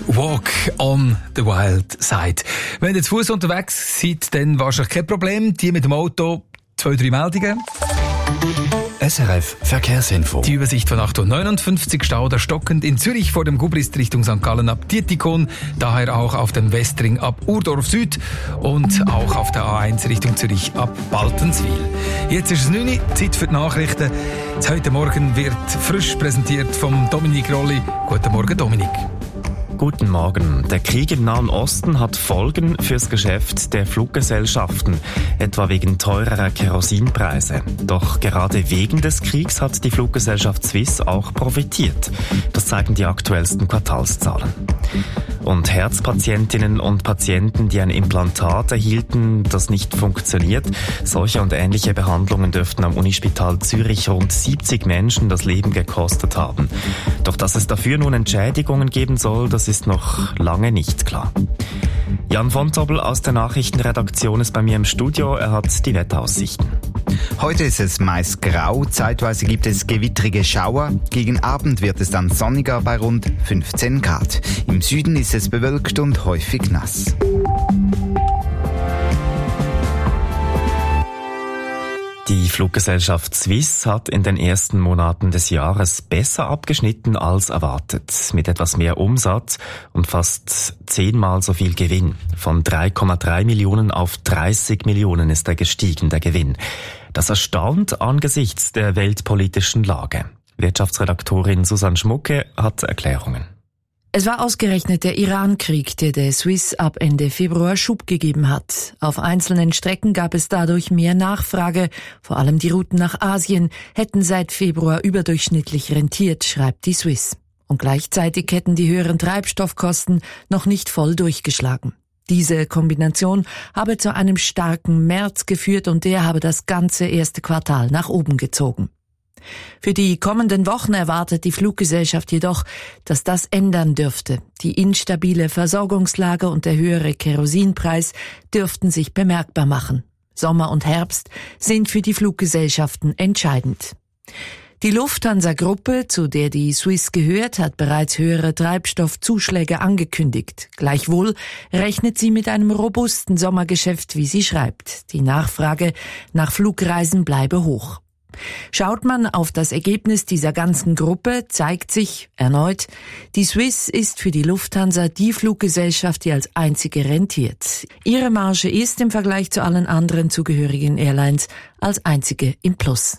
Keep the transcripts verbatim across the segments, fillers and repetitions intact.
Walk on the Wild Side. Wenn ihr zu Fuß unterwegs seid, dann wahrscheinlich kein Problem. Die mit dem Auto, zwei, drei Meldungen. S R F Verkehrsinfo. Die Übersicht von acht Uhr neunundfünfzig, Stau oder stockend in Zürich vor dem Gubrist Richtung Sankt Gallen ab Dietikon, daher auch auf dem Westring ab Urdorf Süd und auch auf der A eins Richtung Zürich ab Baltenswil. Jetzt ist es neun Uhr, Zeit für die Nachrichten. Heute Morgen wird frisch präsentiert vom Dominik Rolli. Guten Morgen, Dominik. Guten Morgen. Der Krieg im Nahen Osten hat Folgen fürs Geschäft der Fluggesellschaften, etwa wegen teurerer Kerosinpreise. Doch gerade wegen des Kriegs hat die Fluggesellschaft Swiss auch profitiert. Das zeigen die aktuellsten Quartalszahlen. Und Herzpatientinnen und Patienten, die ein Implantat erhielten, das nicht funktioniert, solche und ähnliche Behandlungen dürften am Unispital Zürich rund siebzig Menschen das Leben gekostet haben. Doch dass es dafür nun Entschädigungen geben soll, das ist noch lange nicht klar. Jan von Tobel aus der Nachrichtenredaktion ist bei mir im Studio. Er hat die Wetteraussichten. Heute ist es meist grau, zeitweise gibt es gewittrige Schauer. Gegen Abend wird es dann sonniger bei rund fünfzehn Grad. Im Süden ist es bewölkt und häufig nass. Die Fluggesellschaft Swiss hat in den ersten Monaten des Jahres besser abgeschnitten als erwartet. Mit etwas mehr Umsatz und fast zehnmal so viel Gewinn. Von drei Komma drei Millionen auf dreißig Millionen ist er gestiegen, der Gewinn. Das erstaunt angesichts der weltpolitischen Lage. Wirtschaftsredaktorin Susanne Schmucke hat Erklärungen. Es war ausgerechnet der Iran-Krieg, der der Swiss ab Ende Februar Schub gegeben hat. Auf einzelnen Strecken gab es dadurch mehr Nachfrage. Vor allem die Routen nach Asien hätten seit Februar überdurchschnittlich rentiert, schreibt die Swiss. Und gleichzeitig hätten die höheren Treibstoffkosten noch nicht voll durchgeschlagen. Diese Kombination habe zu einem starken März geführt und der habe das ganze erste Quartal nach oben gezogen. Für die kommenden Wochen erwartet die Fluggesellschaft jedoch, dass das ändern dürfte. Die instabile Versorgungslage und der höhere Kerosinpreis dürften sich bemerkbar machen. Sommer und Herbst sind für die Fluggesellschaften entscheidend. Die Lufthansa-Gruppe, zu der die Swiss gehört, hat bereits höhere Treibstoffzuschläge angekündigt. Gleichwohl rechnet sie mit einem robusten Sommergeschäft, wie sie schreibt. Die Nachfrage nach Flugreisen bleibe hoch. Schaut man auf das Ergebnis dieser ganzen Gruppe, zeigt sich erneut, die Swiss ist für die Lufthansa die Fluggesellschaft, die als einzige rentiert. Ihre Marge ist im Vergleich zu allen anderen zugehörigen Airlines als einzige im Plus.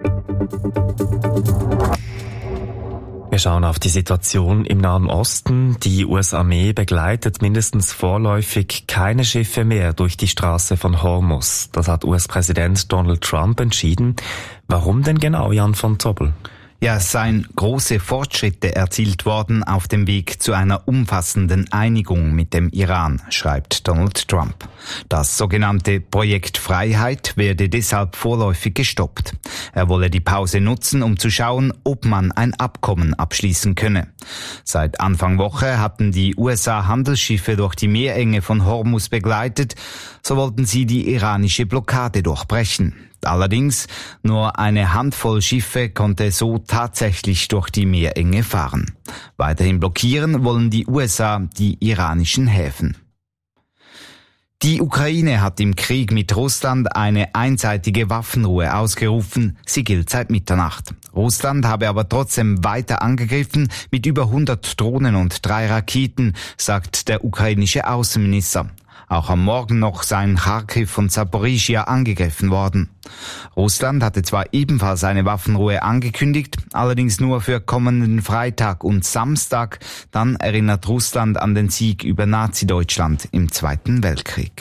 Wir schauen auf die Situation im Nahen Osten. Die U S-Armee begleitet mindestens vorläufig keine Schiffe mehr durch die Straße von Hormuz. Das hat U S-Präsident Donald Trump entschieden. Warum denn genau, Jan von Tobel? Ja, es seien große Fortschritte erzielt worden auf dem Weg zu einer umfassenden Einigung mit dem Iran, schreibt Donald Trump. Das sogenannte Projekt Freiheit werde deshalb vorläufig gestoppt. Er wolle die Pause nutzen, um zu schauen, ob man ein Abkommen abschließen könne. Seit Anfang Woche hatten die U S A Handelsschiffe durch die Meerenge von Hormuz begleitet, so wollten sie die iranische Blockade durchbrechen. Allerdings, nur eine Handvoll Schiffe konnte so tatsächlich durch die Meerenge fahren. Weiterhin blockieren wollen die U S A die iranischen Häfen. Die Ukraine hat im Krieg mit Russland eine einseitige Waffenruhe ausgerufen. Sie gilt seit Mitternacht. Russland habe aber trotzdem weiter angegriffen mit über hundert Drohnen und drei Raketen, sagt der ukrainische Außenminister. Auch am Morgen noch seien Charkiw und Zaporizhia angegriffen worden. Russland hatte zwar ebenfalls eine Waffenruhe angekündigt, allerdings nur für kommenden Freitag und Samstag. Dann erinnert Russland an den Sieg über Nazi-Deutschland im Zweiten Weltkrieg.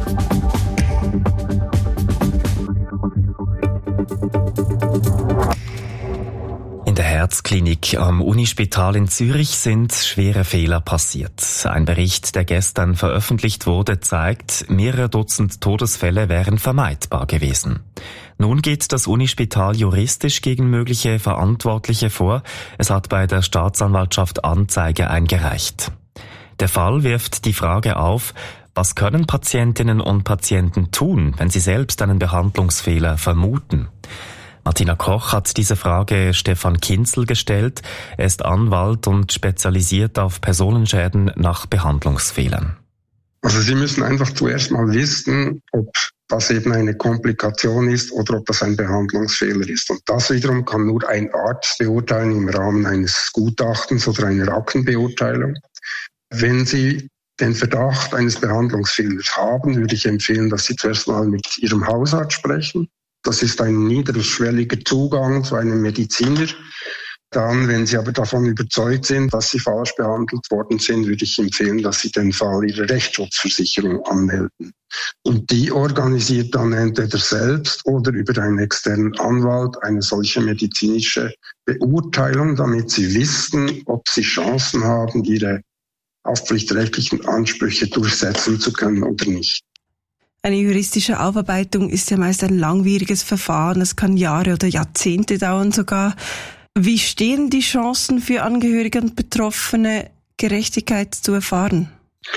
In der Herzklinik am Unispital in Zürich sind schwere Fehler passiert. Ein Bericht, der gestern veröffentlicht wurde, zeigt, mehrere Dutzend Todesfälle wären vermeidbar gewesen. Nun geht das Unispital juristisch gegen mögliche Verantwortliche vor. Es hat bei der Staatsanwaltschaft Anzeige eingereicht. Der Fall wirft die Frage auf, was können Patientinnen und Patienten tun, wenn sie selbst einen Behandlungsfehler vermuten? Martina Koch hat diese Frage Stefan Kinzel gestellt. Er ist Anwalt und spezialisiert auf Personenschäden nach Behandlungsfehlern. Also Sie müssen einfach zuerst mal wissen, ob das eben eine Komplikation ist oder ob das ein Behandlungsfehler ist. Und das wiederum kann nur ein Arzt beurteilen im Rahmen eines Gutachtens oder einer Aktenbeurteilung. Wenn Sie den Verdacht eines Behandlungsfehlers haben, würde ich empfehlen, dass Sie zuerst mal mit Ihrem Hausarzt sprechen. Das ist ein niederschwelliger Zugang zu einem Mediziner. Dann, wenn Sie aber davon überzeugt sind, dass Sie falsch behandelt worden sind, würde ich empfehlen, dass Sie den Fall Ihrer Rechtsschutzversicherung anmelden. Und die organisiert dann entweder selbst oder über einen externen Anwalt eine solche medizinische Beurteilung, damit Sie wissen, ob Sie Chancen haben, Ihre haftpflichtrechtlichen Ansprüche durchsetzen zu können oder nicht. Eine juristische Aufarbeitung ist ja meist ein langwieriges Verfahren. Es kann Jahre oder Jahrzehnte dauern sogar. Wie stehen die Chancen für Angehörige und Betroffene, Gerechtigkeit zu erfahren?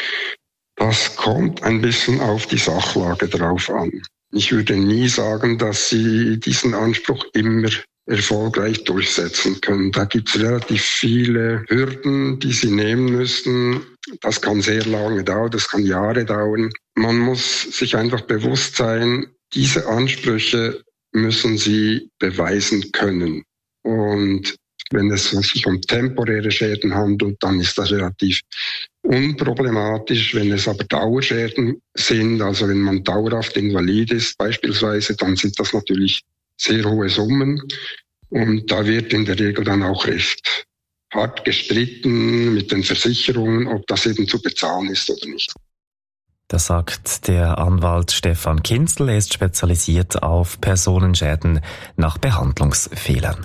Das kommt ein bisschen auf die Sachlage drauf an. Ich würde nie sagen, dass Sie diesen Anspruch immer erfolgreich durchsetzen können. Da gibt es relativ viele Hürden, die Sie nehmen müssen. Das kann sehr lange dauern, das kann Jahre dauern. Man muss sich einfach bewusst sein, diese Ansprüche müssen Sie beweisen können. Und wenn es sich um temporäre Schäden handelt, dann ist das relativ unproblematisch. Wenn es aber Dauerschäden sind, also wenn man dauerhaft invalid ist beispielsweise, dann sind das natürlich sehr hohe Summen. Und da wird in der Regel dann auch recht hart gestritten mit den Versicherungen, ob das eben zu bezahlen ist oder nicht. Das sagt der Anwalt Stefan Kinzel. Er ist spezialisiert auf Personenschäden nach Behandlungsfehlern.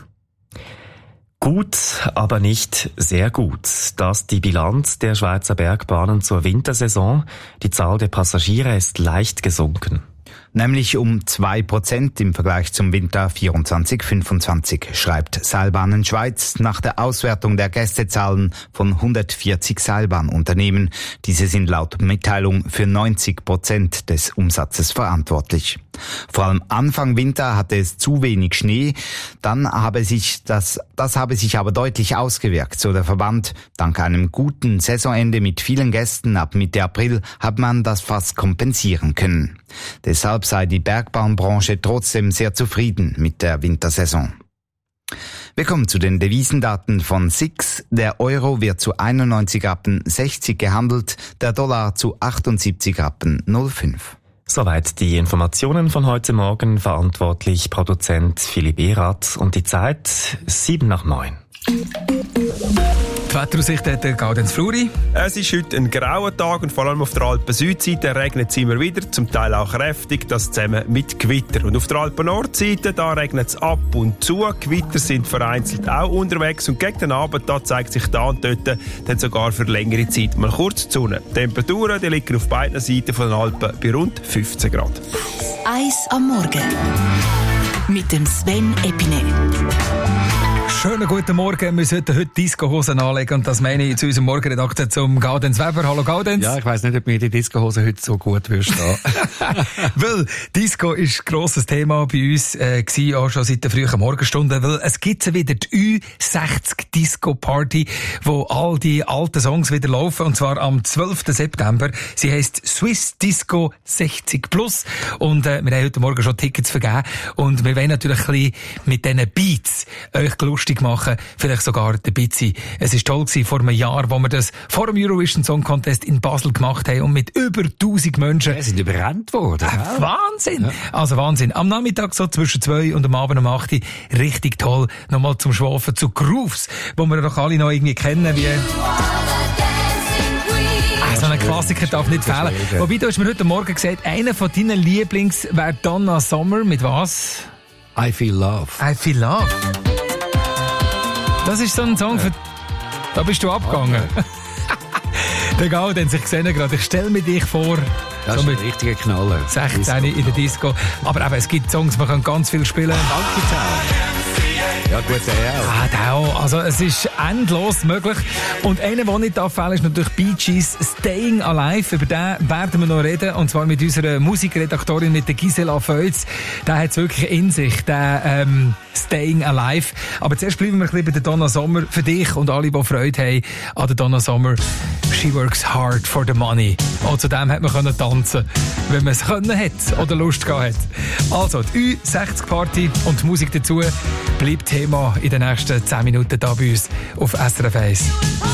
Gut, aber nicht sehr gut. Das ist die Bilanz der Schweizer Bergbahnen zur Wintersaison. Die Zahl der Passagiere ist leicht gesunken. Nämlich um zwei Prozent im Vergleich zum Winter vierundzwanzig fünfundzwanzig, schreibt Seilbahnen Schweiz nach der Auswertung der Gästezahlen von hundertvierzig Seilbahnunternehmen. Diese sind laut Mitteilung für neunzig Prozent des Umsatzes verantwortlich. Vor allem Anfang Winter hatte es zu wenig Schnee, dann habe sich das, das habe sich aber deutlich ausgewirkt, so der Verband. Dank einem guten Saisonende mit vielen Gästen ab Mitte April hat man das fast kompensieren können. Deshalb sei die Bergbahnbranche trotzdem sehr zufrieden mit der Wintersaison. Wir kommen zu den Devisendaten von S I X. Der Euro wird zu einundneunzig Rappen sechzig gehandelt, der Dollar zu achtundsiebzig Rappen null Komma fünf. Soweit die Informationen von heute Morgen. Verantwortlich Produzent Philipp Erath und die Zeit sieben nach neun. Die Wetteraussicht hat der Gaudenz Fluri. Es ist heute ein grauer Tag und vor allem auf der Alpen-Südseite regnet es immer wieder, zum Teil auch kräftig, das zusammen mit Gewitter. Und auf der Alpen-Nordseite, da regnet es ab und zu. Gewitter sind vereinzelt auch unterwegs und gegen den Abend da zeigt sich da und dort dann sogar für längere Zeit mal kurz die Sonne. Die Temperaturen die liegen auf beiden Seiten von den Alpen bei rund fünfzehn Grad. Eis am Morgen mit dem Sven Epine. Schönen guten Morgen. Wir sollten heute Disco-Hosen anlegen und das meine ich zu unserem Morgenredakteur zum Gaudenz Weber. Hallo Gaudenz. Ja, ich weiss nicht, ob mir die Disco-Hose heute so gut wirst. Weil Disco ist ein grosses Thema bei uns, äh, gewesen, auch schon seit der frühen Morgenstunde, weil es gibt wieder die Ü sechzig Disco Party, wo all die alten Songs wieder laufen, und zwar am zwölften September. Sie heisst Swiss Disco sechzig plus und äh, wir haben heute Morgen schon Tickets vergeben und wir wollen natürlich ein bisschen mit diesen Beats euch lustig machen, vielleicht sogar ein bisschen. Es war toll gewesen vor einem Jahr, wo wir das vor dem Eurovision Song Contest in Basel gemacht haben und mit über tausend Menschen. Wir sind überrannt worden. Äh, Wahnsinn! Ja. Also Wahnsinn. Am Nachmittag so zwischen zwei und am Abend um acht Uhr richtig toll. Nochmal zum Schwafen zu Grooves, wo wir doch alle noch irgendwie kennen, wie... Ah, so ein Klassiker darf nicht fehlen. Wobei, du hast mir heute Morgen gesagt, einer von deinen Lieblings wäre Donna Summer. Mit was? I Feel Love. I Feel Love. Das ist so ein Song, für... da bist du abgegangen. Okay. Der Gaudenz, ich sehe ihn gerade, ich stelle mir dich vor. Das so ist ein richtiger Knaller. sechzehn in der Disco. Aber eben, es gibt Songs, man kann ganz viel spielen. Danke, ja gut, der auch. Ah, der auch. Also es ist endlos möglich. Und einer, der nicht auffällt, ist natürlich Bee Gees Staying Alive. Über den werden wir noch reden. Und zwar mit unserer Musikredaktorin, mit der Gisela Feutz. Der hat es wirklich in sich. Der, ähm, Staying Alive. Aber zuerst bleiben wir ein bisschen bei der Donna Summer. Für dich und alle, die Freude haben an der Donna Summer. She works hard for the money. Auch zu dem hat man können tanzen, wenn man es können hat oder Lust gehabt hat. Also, die Ü sechzig Party und die Musik dazu bleibt Thema in den nächsten zehn Minuten da bei uns auf S R F eins.